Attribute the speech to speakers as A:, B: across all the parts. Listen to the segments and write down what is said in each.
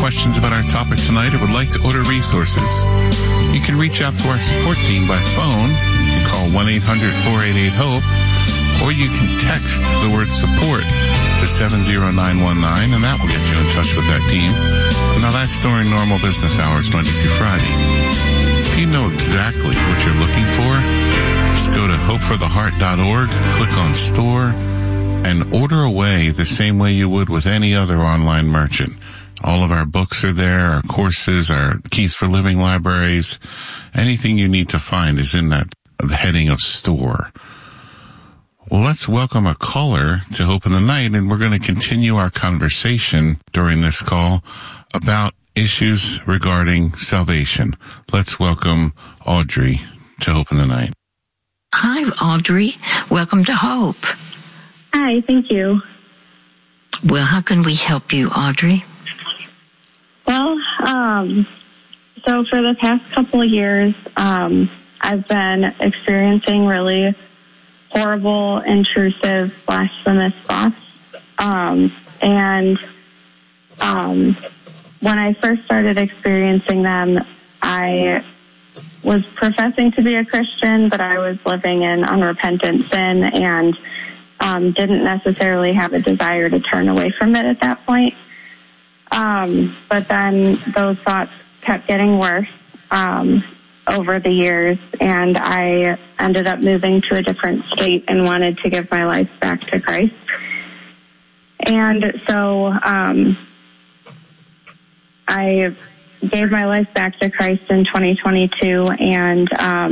A: questions about our topic tonight or would like to order resources, you can reach out to our support team by phone. You can call 1-800-488-HOPE, or you can text the word support to 70919, and that will get you in touch with that team. Now, that's during normal business hours, Monday through Friday. If you know exactly what you're looking for, just go to hopefortheheart.org, click on store, and order away the same way you would with any other online merchant. All of our books are there, our courses, our Keys for Living libraries. Anything you need to find is in that heading of store. Well, let's welcome a caller to Hope in the Night, and we're going to continue our conversation during this call about issues regarding salvation. Let's welcome Audrey to Hope in the Night.
B: Hi, Audrey. Welcome to Hope.
C: Hi, thank you.
B: Well, how can we help you, Audrey?
C: Well, so for the past couple of years, I've been experiencing really horrible, intrusive, blasphemous thoughts. When I first started experiencing them, I was professing to be a Christian, but I was living in unrepentant sin and didn't necessarily have a desire to turn away from it at that point. But then those thoughts kept getting worse over the years, and I ended up moving to a different state and wanted to give my life back to Christ. And so I gave my life back to Christ in 2022, and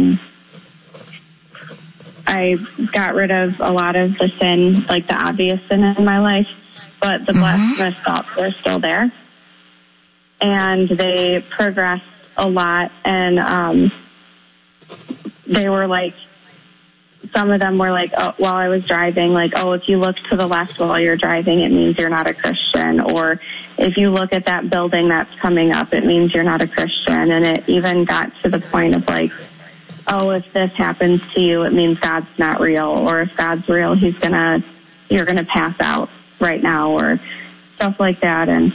C: I got rid of a lot of the sin, like the obvious sin in my life, but the blasphemous thoughts were still there. And they progressed a lot, and they were like, some of them were like, oh, while I was driving, like, oh, if you look to the left while you're driving, it means you're not a Christian. Or if you look at that building that's coming up, it means you're not a Christian. And it even got to the point of like, oh, if this happens to you, it means God's not real. Or if God's real, you're gonna pass out right now, or stuff like that. And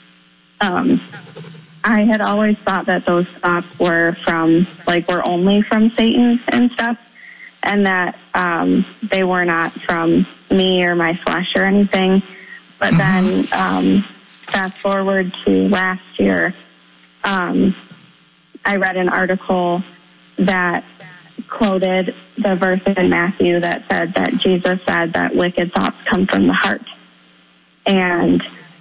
C: I had always thought that those thoughts were only from Satan and stuff, and that they were not from me or my flesh or anything. But then fast forward to last year, I read an article that quoted the verse in Matthew that said that Jesus said that wicked thoughts come from the heart. And